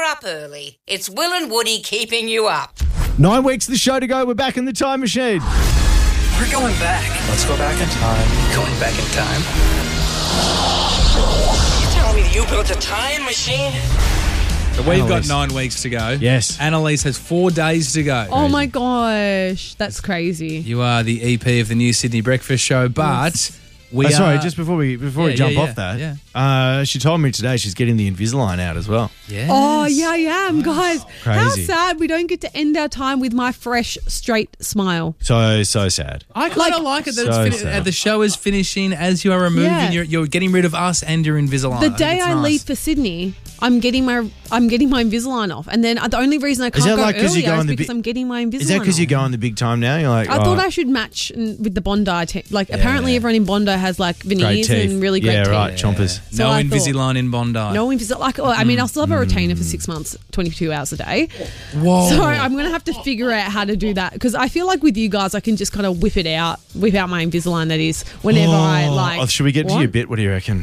up early. It's Will and Woody keeping you up. 9 weeks of the show to go. We're back in the time machine. We're going back. Let's go back in time. Going back in time. You telling me you built a time machine? So we've got Annalise. 9 weeks to go. Yes. Annalise has 4 days to go. Oh my gosh, that's crazy. You are the EP of the new Sydney Breakfast Show, but we are... Sorry, just before we jump off that, she told me today she's getting the Invisalign out as well. Yes. Oh, yeah, I am, guys. How Crazy. sad we don't get to end our time with my fresh, straight smile. So sad. I kind of like it that So it's sad. the show is finishing as you are removing. Yeah. You're getting rid of us and your Invisalign. The day I leave for Sydney, I'm getting my Invisalign off, and then the only reason I can't that go like 'cause you earlier go is on the because I'm getting my Invisalign. Is that because off. you go on the big time now? You're like, I thought I should match with the Bondi. Apparently everyone in Bondi has like veneers teeth. and really great Yeah, teeth. right, chompers. So no I thought- Invisalign in Bondi. No Invisalign. I mean, I'll still have a retainer for 6 months, 22 hours a day. Whoa. So I'm going to have to figure out how to do that because I feel like with you guys, I can just kind of whip out my Invisalign. That is, whenever I like. Oh, should we get to your bit? What do you reckon?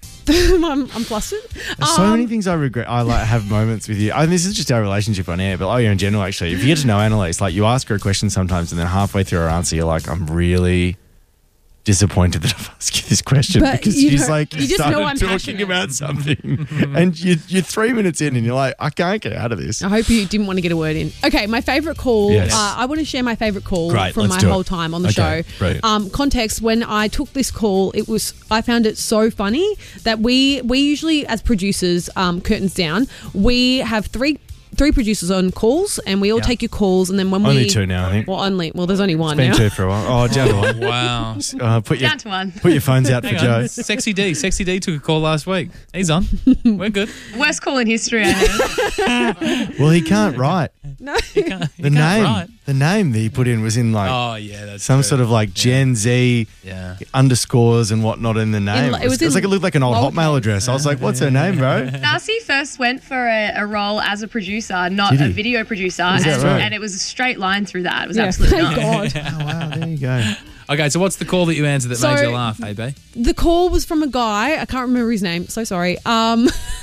I'm flustered. There's so many things I regret. I have moments with you. I mean, this is just our relationship on air, but in general, actually, if you get to know Annalise, like you ask her a question sometimes, and then halfway through her answer, you're like, I'm really disappointed that I've asked you this question But because you she's know- like, you just know started I'm talking passionate. about something, and you're 3 minutes in, and you're like, I can't get out of this. I hope you didn't want to get a word in. Okay, my favourite call. Yes. I want to share my favourite call Great, from let's my do it. whole time on the Okay, show. brilliant. Context: when I took this call, I found it so funny that we usually, as producers, curtains down, we have three producers on calls, and we all take your calls, and then when Only 2 now, I think. Well, there's only one Been now. 2 for a while. Oh, down to 1. Wow. Put Down to 1. Put your phones out for Hang Joe. on. Sexy D took a call last week. He's on. We're good. Worst call in history, I heard. Well, he can't write. No. He can't The name, write. the name that he put in was in like Oh, yeah, that's some true. sort of like Gen Z Yeah. underscores and whatnot in the name. it was It was like in it looked like an old lowercase. Hotmail address. I was like, "What's her name, bro?" Darcy first went for a role as a producer, not Did he? a video producer, Is that and, right? and it was a straight line through that. It was Yeah, absolutely thank nice. God. Oh wow, there you go. Okay, so what's the call that you answered that So- made you laugh, AB? The call was from a guy. I can't remember his name. So sorry. Let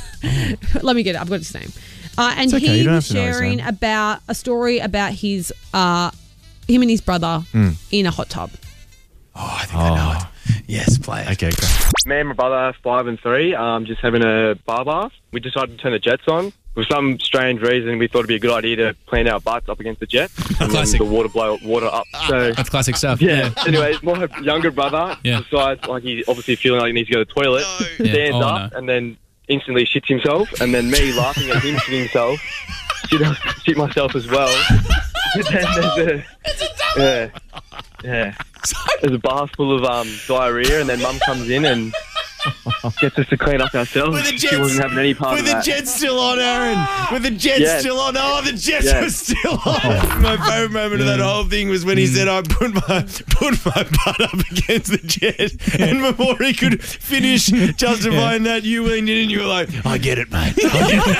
me get it. I've got his name. And It's okay, you he don't was have to know his sharing name. about a story about his him and his brother in a hot tub. Oh, I think I know it. Yes, play it. Okay, go. Me and my brother, 5 and 3, just having a bar bath. We decided to turn the jets on. For some strange reason, we thought it'd be a good idea to plant our butts up against the jet and then Classic. the water up. So, That's classic stuff. yeah. Anyway, my younger brother Yeah. decides, like, he's obviously feeling like he needs to go to the toilet, Yeah. stands Oh, up, no. and then instantly shits himself. And then me laughing at him shitting himself, shit myself as well. But then there's there's a bath full of diarrhea, and then Mum comes in and gets us to clean up ourselves. With the She wasn't having any part With of the that. Jets still on, Aaron. With the Jets Yes. still on. Oh, the Jets Yes. were still on. My favourite moment of that whole thing was when he said, I put my butt up against the Jet. And before he could finish justifying that, you leaned in and you were like, I get it, mate. I get it.